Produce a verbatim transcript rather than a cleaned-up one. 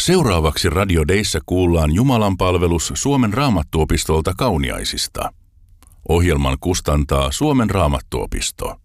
Seuraavaksi Radio Deissä kuullaan Jumalanpalvelus Suomen Raamattuopistolta Kauniaisista. Ohjelman kustantaa Suomen Raamattuopisto.